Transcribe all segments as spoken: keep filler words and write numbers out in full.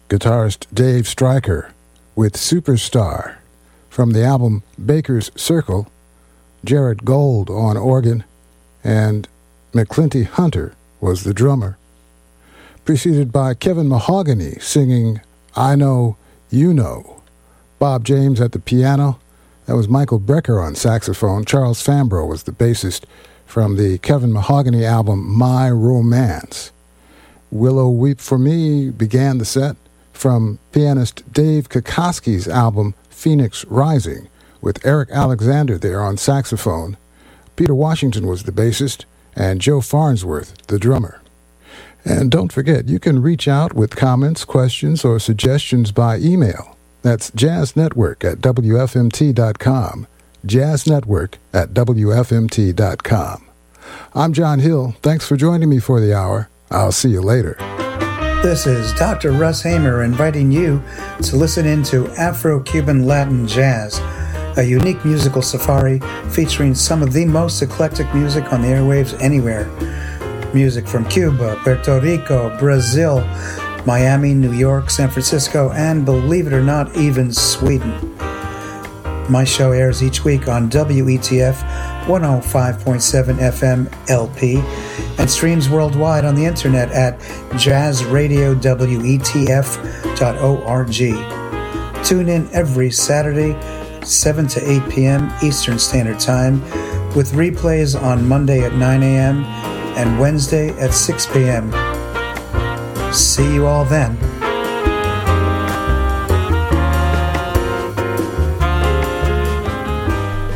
guitarist Dave Stryker with Superstar. From the album Baker's Circle, Jarrett Gold on organ, and McClinty Hunter was the drummer. Preceded by Kevin Mahogany singing I Know, You Know. Bob James at the piano. That was Michael Brecker on saxophone. Charles Fambro was the bassist from the Kevin Mahogany album My Romance. Willow Weep for Me began the set from pianist Dave Kokoski's album Phoenix Rising, with Eric Alexander there on saxophone. Peter Washington was the bassist, and Joe Farnsworth the drummer. And don't forget, you can reach out with comments, questions, or suggestions by email. That's jazznetwork at w f m t dot com. jazznetwork at w f m t dot com. I'm John Hill. Thanks for joining me for the hour. I'll see you later. This is Doctor Russ Hamer inviting you to listen into Afro-Cuban Latin Jazz, a unique musical safari featuring some of the most eclectic music on the airwaves anywhere. Music from Cuba, Puerto Rico, Brazil, Miami, New York, San Francisco, and believe it or not, even Sweden. My show airs each week on W E T F one oh five point seven F M L P and streams worldwide on the internet at jazz radio w e t f dot org. Tune in every Saturday, seven to eight p.m. Eastern Standard Time, with replays on Monday at nine a.m. and Wednesday at six p.m. See you all then.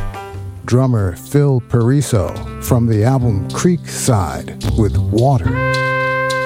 Drummer Phil Pariso from the album Creekside with Water.